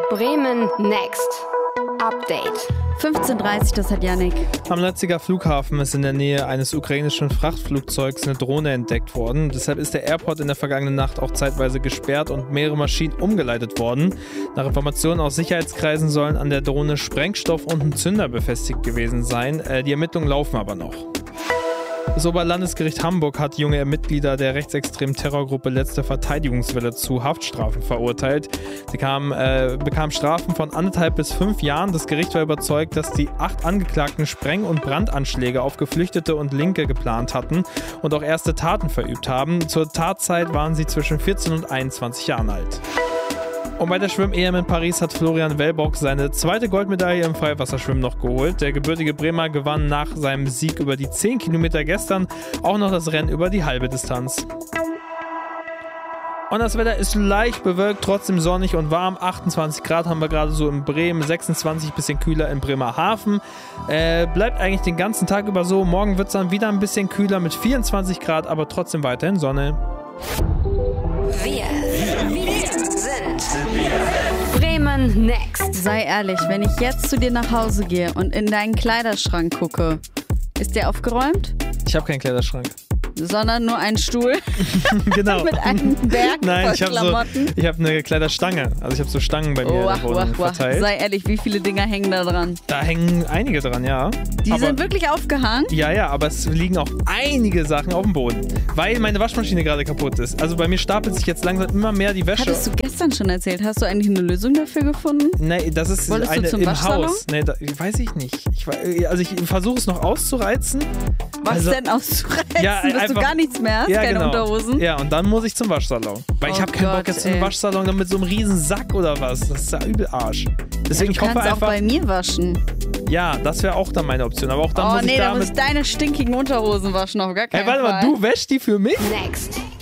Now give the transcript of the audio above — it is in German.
Bremen Next. Update. 15:30 das hat Yannick. Am Leipziger Flughafen ist in der Nähe eines ukrainischen Frachtflugzeugs eine Drohne entdeckt worden. Deshalb ist der Airport in der vergangenen Nacht auch zeitweise gesperrt und mehrere Maschinen umgeleitet worden. Nach Informationen aus Sicherheitskreisen sollen an der Drohne Sprengstoff und ein Zünder befestigt gewesen sein. Die Ermittlungen laufen aber noch. Das Oberlandesgericht Hamburg hat junge Mitglieder der rechtsextremen Terrorgruppe Letzte Verteidigungswelle zu Haftstrafen verurteilt. Sie bekamen Strafen von 1,5 bis 5 Jahren. Das Gericht war überzeugt, dass die 8 Angeklagten Spreng- und Brandanschläge auf Geflüchtete und Linke geplant hatten und auch erste Taten verübt haben. Zur Tatzeit waren sie zwischen 14 und 21 Jahren alt. Und bei der Schwimm-EM in Paris hat Florian Wellbrock seine zweite Goldmedaille im Freiwasserschwimmen noch geholt. Der gebürtige Bremer gewann nach seinem Sieg über die 10 Kilometer gestern auch noch das Rennen über die halbe Distanz. Und das Wetter ist leicht bewölkt, trotzdem sonnig und warm. 28 Grad haben wir gerade so in Bremen, 26 bisschen kühler in Bremerhaven. Bleibt eigentlich den ganzen Tag über so. Morgen wird es dann wieder ein bisschen kühler mit 24 Grad, aber trotzdem weiterhin Sonne. Wir sind Bremen Next. Sei ehrlich, wenn ich jetzt zu dir nach Hause gehe und in deinen Kleiderschrank gucke, ist der aufgeräumt? Ich habe keinen Kleiderschrank. Sondern nur einen Stuhl Genau. mit einem Berg voll Klamotten. Ich habe eine Kleiderstange. Also ich habe so Stangen bei mir in der Wohnung verteilt. Sei ehrlich, wie viele Dinger hängen da dran? Da hängen einige dran, ja. Die sind wirklich aufgehangen? Ja, aber es liegen auch einige Sachen auf dem Boden, weil meine Waschmaschine gerade kaputt ist. Also bei mir stapelt sich jetzt langsam immer mehr die Wäsche. Hattest du gestern schon erzählt? Hast du eigentlich eine Lösung dafür gefunden? Nee, das ist Wolltest eine du zum im Waschsalon? Haus. Nee, weiß ich nicht. Ich versuche es noch auszureizen. Was denn auszureizen? Ja, dass einfach, du gar nichts mehr hast? Ja, Keine genau. Unterhosen? Ja, und dann muss ich zum Waschsalon. Weil ich habe keinen Bock jetzt zum Waschsalon mit so einem riesen Sack oder was. Das ist ja übel Arsch. Deswegen du kannst auch bei mir waschen. Ja, das wäre auch dann meine Option. Aber auch dann muss ich da muss ich deine stinkigen Unterhosen waschen, auf gar keinen Fall. Warte mal, du wäschst die für mich? Next.